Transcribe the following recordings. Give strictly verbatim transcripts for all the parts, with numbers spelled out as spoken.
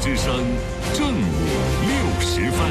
之声正午六时分。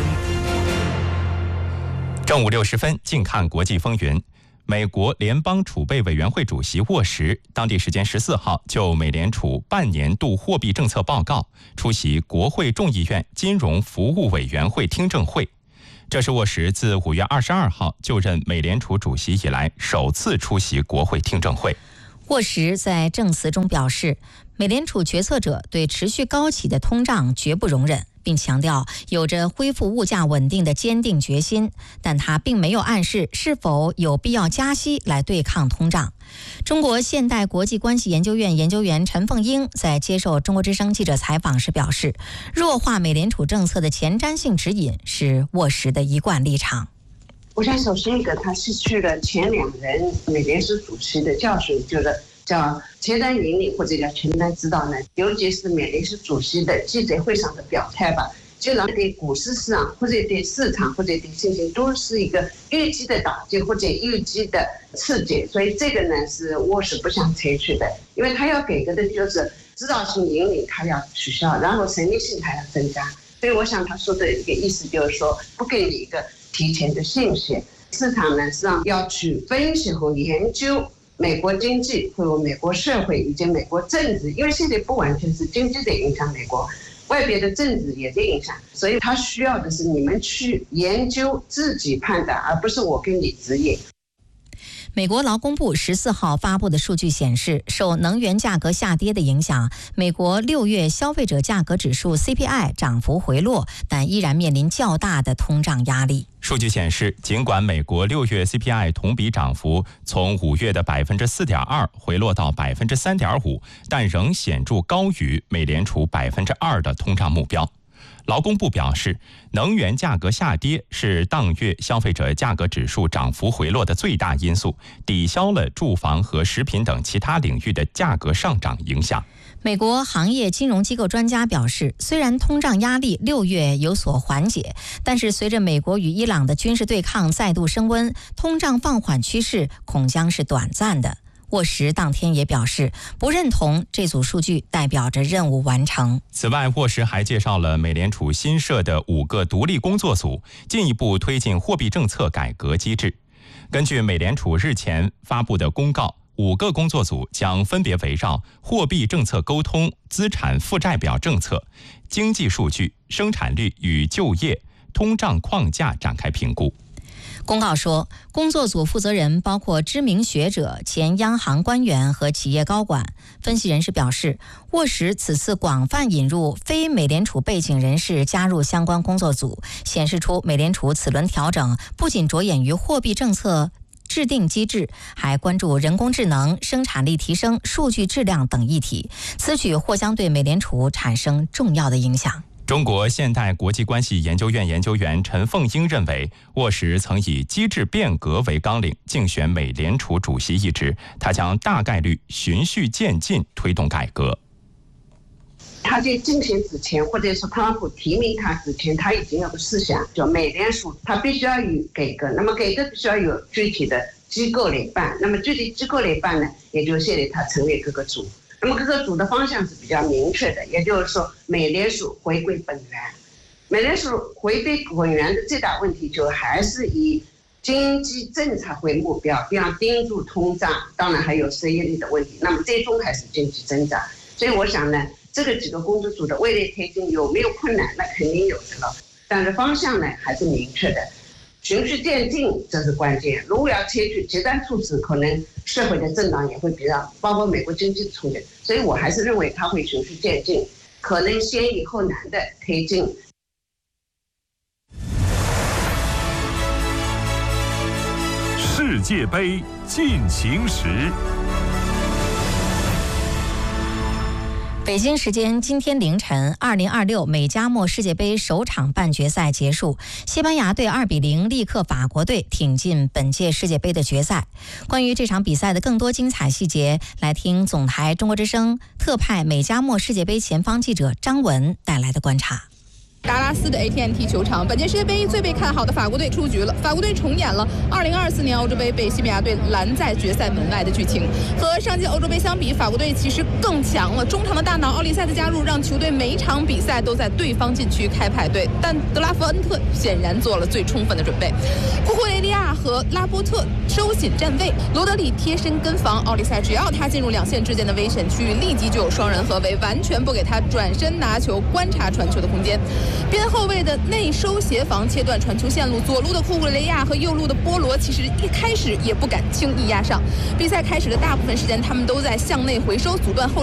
正午六十分，近看国际风云。美国联邦储备委员会主席沃什当地时间十四号就美联储半年度货币政策报告出席国会众议院金融服务委员会听证会。这是沃什自五月二十二号就任美联储主席以来首次出席国会听证会。 沃什在证词中表示，美联储决策者对持续高企的通胀绝不容忍，并强调有着恢复物价稳定的坚定决心，但他并没有暗示是否有必要加息来对抗通胀。中国现代国际关系研究院研究员陈凤英在接受中国之声记者采访时表示，弱化美联储政策的前瞻性指引是沃什的一贯立场。 我想首先一个，他失去了前两任美联储主席的教训，就是叫前瞻引领或者叫前瞻指导呢，尤其是美联储主席的记者会上的表态吧，就让对股市市场或者对市场或者对信心都是一个预期的打击或者预期的刺激，所以这个呢是沃什不想采取的，因为他要给个的就是指导性引领，他要取消，然后神秘性他要增加，所以我想他说的一个意思就是说，不给你一个提前的信息，市场呢实际上要去分析和研究美国经济或者美国社会以及美国政治，因为现在不完全是经济在影响美国，外边的政治也在影响，所以他需要的是你们去研究自己判断，而不是我给你指引。 美国劳工部十四号发布的数据显示，受能源价格下跌的影响，美国六月消费者价格指数 C P I 涨幅回落，但依然面临较大的通胀压力。 数据显示，尽管美国六月 C P I 同比涨幅从五月的百分之四点二回落到百分之三点五，但仍显著高于美联储百分之二的通胀目标。劳工部表示，能源价格下跌是当月消费者价格指数涨幅回落的最大因素，抵消了住房和食品等其他领域的价格上涨影响。 美国行业金融机构专家表示，虽然通胀压力六月有所缓解，但是随着美国与伊朗的军事对抗再度升温，通胀放缓趋势恐将是短暂的。沃什当天也表示，不认同这组数据代表着任务完成。 此外，沃什还介绍了美联储新设的五个独立工作组，进一步推进货币政策改革机制。根据美联储日前发布的公告，五个工作组将分别围绕货币政策沟通、资产负债表政策、经济数据、生产率与就业、通胀框架展开评估。 公告说，工作组负责人包括知名学者、前央行官员和企业高管。分析人士表示，沃什此次广泛引入非美联储背景人士加入相关工作组，显示出美联储此轮调整不仅着眼于货币政策制定机制，还关注人工智能、生产力提升、数据质量等议题。此举或将对美联储产生重要的影响。 中国现代国际关系研究院研究员陈凤英认为，沃什曾以机制变革为纲领竞选美联储主席一职，他将大概率循序渐进推动改革。 他在竞选之前，或者说特朗普提名他之前，他已经有个思想，叫美联储他必须要有改革，那么改革必须要有具体的机构来办，那么具体机构来办呢，也就是现在他成立各个组。那么各个组的方向是比较明确的，也就是说美联储回归本源。美联储回归本源的最大问题就还是以经济政策为目标，比方盯住通胀，当然还有失业率的问题，那么最终还是经济增长。所以我想呢，这个几个工作组的未来推进有没有困难，那肯定有的了，但是方向呢还是明确的，循序渐进这是关键。如果要采取极端措施，可能社会的震荡也会比较，包括美国经济的冲击，所以我还是认为它会循序渐进，可能先易后难的推进。 世界杯进行时。 北京时间今天凌晨，二零二六美加墨世界杯首场半决赛结束，西班牙队二比零力克法国队，挺进本届世界杯的决赛。关于这场比赛的更多精彩细节，来听总台中国之声特派美加墨世界杯前方记者张文带来的观察。 达拉斯的 A T and T 球场，本届世界杯最被看好的法国队出局了。法国队重演了二零二四年欧洲杯被西班牙队拦在决赛门外的剧情。和上届欧洲杯相比，法国队其实更强了。中场的大脑奥利塞的加入，让球队每一场比赛都在对方禁区开派对。但德拉夫恩特显然做了最充分的准备。库库雷利亚和拉波特收紧站位，罗德里贴身跟防奥利塞，只要他进入两线之间的危险区域，立即就有双人合围，完全不给他转身拿球、观察传球的空间。边后卫的内收协防切断传球线路，左路的库库雷亚和右路的波罗其实一开始也不敢轻易压上。比赛开始的大部分时间，他们都在向内回收，阻断后